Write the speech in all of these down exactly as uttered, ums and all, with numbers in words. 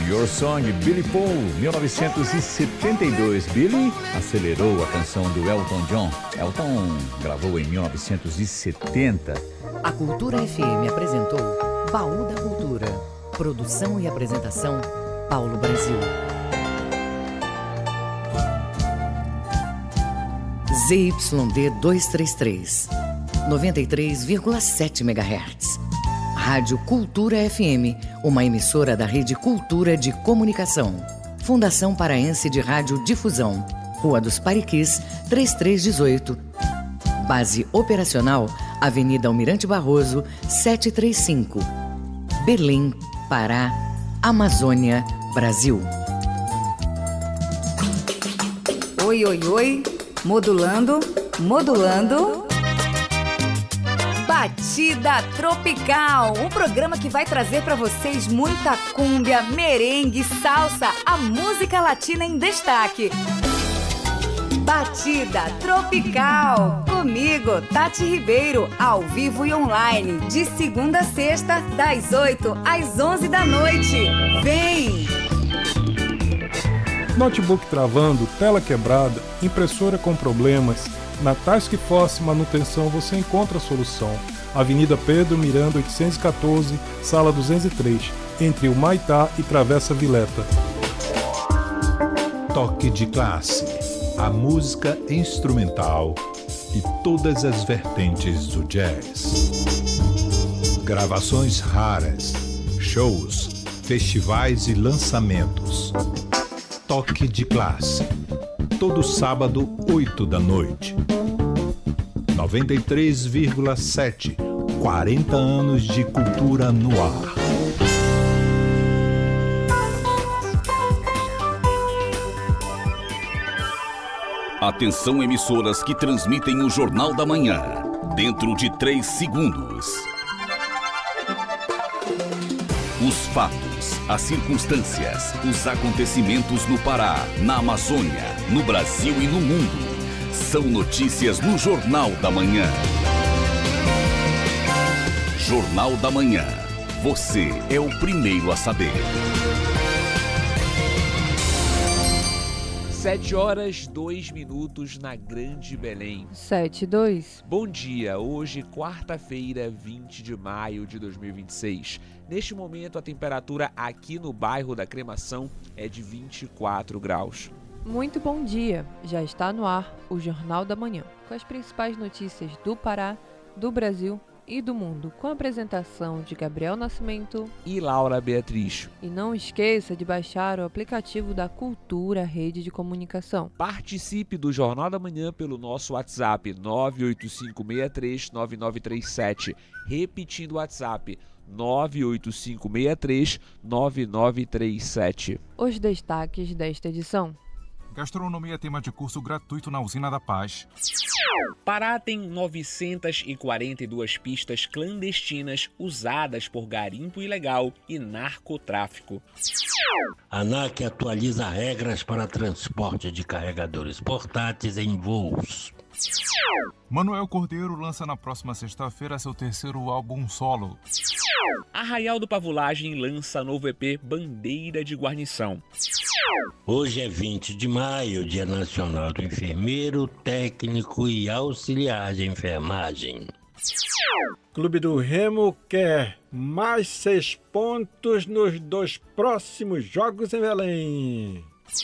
Your Song, Billy Paul, mil novecentos e setenta e dois. Billy acelerou a canção do Elton John. Elton gravou em mil novecentos e setenta. A Cultura F M apresentou Baú da Cultura. Produção e apresentação, Paulo Brasil. Z Y D duzentos e trinta e três, noventa e três vírgula sete megahertz. Rádio Cultura F M, uma emissora da Rede Cultura de Comunicação. Fundação Paraense de Rádio Difusão. Rua dos Pariquis, trinta e três dezoito. Base operacional, Avenida Almirante Barroso, setecentos e trinta e cinco. Belém, Pará, Amazônia, Brasil. Oi, oi, oi. Modulando, modulando. Batida Tropical, um programa que vai trazer para vocês muita cúmbia, merengue, salsa, a música latina em destaque. Batida Tropical, comigo, Tati Ribeiro, ao vivo e online, de segunda a sexta, das oito às onze da noite. Vem! Notebook travando, tela quebrada, impressora com problemas. Na Task Force Manutenção você encontra a solução. Avenida Pedro Miranda oitocentos e quatorze, sala duzentos e três, entre o Maitá e Travessa Vileta. Toque de classe, a música instrumental e todas as vertentes do jazz. Gravações raras, shows, festivais e lançamentos. Toque de classe, todo sábado, oito da noite. noventa e três vírgula sete, quarenta anos de cultura no ar. Atenção, emissoras que transmitem o Jornal da Manhã. Dentro de três segundos. Os fatos, as circunstâncias, os acontecimentos no Pará, na Amazônia, no Brasil e no mundo. São notícias no Jornal da Manhã. Jornal da Manhã. Você é o primeiro a saber. Sete horas, dois minutos na Grande Belém. Sete e dois. Bom dia, hoje quarta-feira, vinte de maio de dois mil e vinte e seis. Neste momento a temperatura aqui no bairro da Cremação é de vinte e quatro graus. Muito bom dia, já está no ar o Jornal da Manhã, com as principais notícias do Pará, do Brasil e do mundo, com a apresentação de Gabriel Nascimento e Laura Beatriz. E não esqueça de baixar o aplicativo da Cultura Rede de Comunicação. Participe do Jornal da Manhã pelo nosso WhatsApp nove oito cinco seis três nove nove três sete, repetindo o WhatsApp nove oito cinco seis três nove nove três sete. Os destaques desta edição. Gastronomia, tema de curso gratuito na Usina da Paz. Pará tem novecentas e quarenta e duas pistas clandestinas usadas por garimpo ilegal e narcotráfico. ANAC atualiza regras para transporte de carregadores portáteis em voos. Manuel Cordeiro lança na próxima sexta-feira seu terceiro álbum solo. Arraial do Pavulagem lança novo E P Bandeira de Guarnição. Hoje é vinte de maio, Dia Nacional do Enfermeiro, Técnico e Auxiliar de Enfermagem. Clube do Remo quer mais seis pontos nos dois próximos jogos em Belém.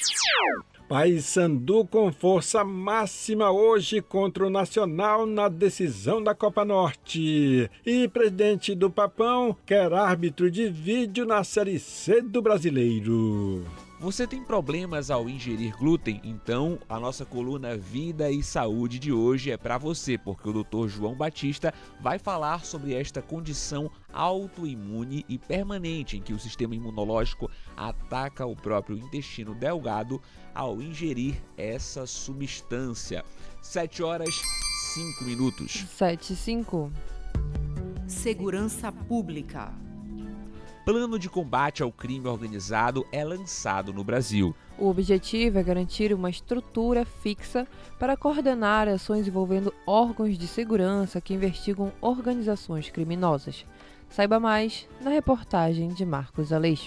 Paysandu com força máxima hoje contra o Nacional na decisão da Copa Norte. E presidente do Papão quer árbitro de vídeo na Série C do Brasileiro. Você tem problemas ao ingerir glúten? Então a nossa coluna Vida e Saúde de hoje é para você, porque o doutor João Batista vai falar sobre esta condição autoimune e permanente em que o sistema imunológico ataca o próprio intestino delgado ao ingerir essa substância. Sete horas, cinco minutos. Sete e cinco. Segurança Pública. Plano de combate ao crime organizado é lançado no Brasil. O objetivo é garantir uma estrutura fixa para coordenar ações envolvendo órgãos de segurança que investigam organizações criminosas. Saiba mais na reportagem de Marcos Aleixo.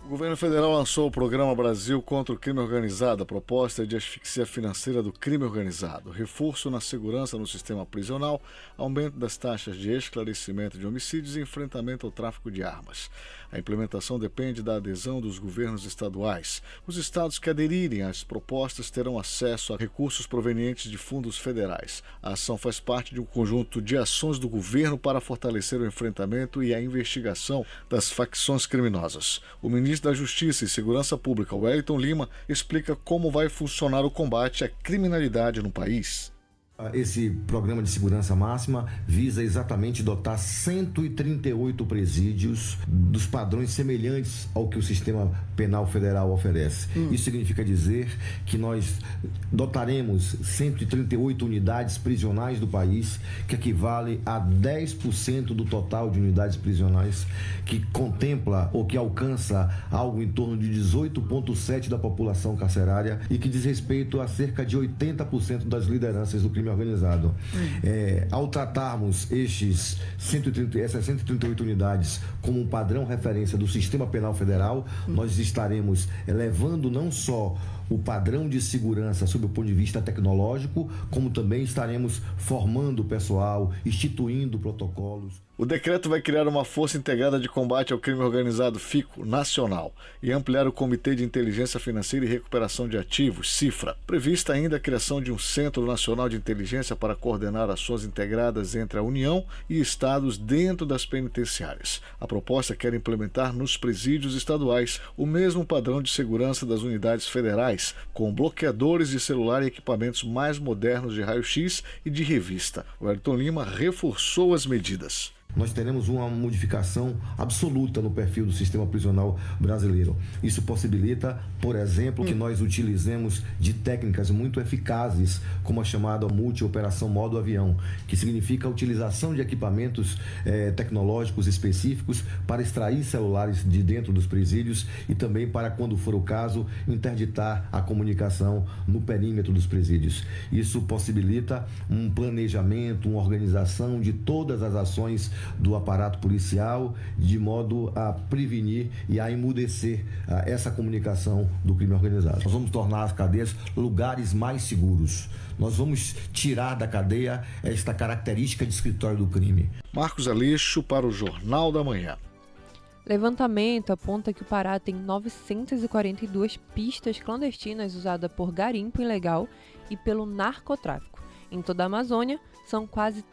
O governo federal lançou o programa Brasil contra o Crime Organizado. A proposta é de asfixia financeira do crime organizado, reforço na segurança no sistema prisional, aumento das taxas de esclarecimento de homicídios e enfrentamento ao tráfico de armas. A implementação depende da adesão dos governos estaduais. Os estados que aderirem às propostas terão acesso a recursos provenientes de fundos federais. A ação faz parte de um conjunto de ações do governo para fortalecer o enfrentamento e a investigação das facções criminosas. O ministro da Justiça e Segurança Pública, Wellington Lima, explica como vai funcionar o combate à criminalidade no país. Esse programa de segurança máxima visa exatamente dotar cento e trinta e oito presídios dos padrões semelhantes ao que o sistema penal federal oferece. Hum. Isso significa dizer que nós dotaremos cento e trinta e oito unidades prisionais do país, que equivale a dez por cento do total de unidades prisionais, que contempla ou que alcança algo em torno de dezoito vírgula sete por cento da população carcerária e que diz respeito a cerca de oitenta por cento das lideranças do crime organizado. Hum. É, ao tratarmos estes cento e trinta, essas cento e trinta e oito unidades como um padrão referência do sistema penal federal, hum. nós estaremos elevando não só o padrão de segurança sob o ponto de vista tecnológico, como também estaremos formando o pessoal, instituindo protocolos. O decreto vai criar uma Força Integrada de Combate ao Crime Organizado, FICO, nacional, e ampliar o Comitê de Inteligência Financeira e Recuperação de Ativos, CIFRA. Prevista ainda a criação de um Centro Nacional de Inteligência para coordenar ações integradas entre a União e estados dentro das penitenciárias. A proposta quer implementar nos presídios estaduais o mesmo padrão de segurança das unidades federais, com bloqueadores de celular e equipamentos mais modernos de raio-x e de revista. O Wellington Lima reforçou as medidas. Nós teremos uma modificação absoluta no perfil do sistema prisional brasileiro. Isso possibilita, por exemplo, que nós utilizemos de técnicas muito eficazes, como a chamada multi-operação modo avião, que significa a utilização de equipamentos eh, tecnológicos específicos para extrair celulares de dentro dos presídios e também para, quando for o caso, interditar a comunicação no perímetro dos presídios. Isso possibilita um planejamento, uma organização de todas as ações do aparato policial, de modo a prevenir e a emudecer uh, essa comunicação do crime organizado. Nós vamos tornar as cadeias lugares mais seguros. Nós vamos tirar da cadeia esta característica de escritório do crime. Marcos Aleixo para o Jornal da Manhã. Levantamento aponta que o Pará tem novecentas e quarenta e duas pistas clandestinas usadas por garimpo ilegal e pelo narcotráfico. Em toda a Amazônia, são quase